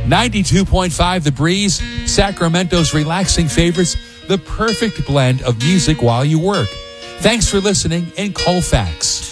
92.5 The Breeze, Sacramento's relaxing favorites, the perfect blend of music while you work. Thanks for listening in Colfax.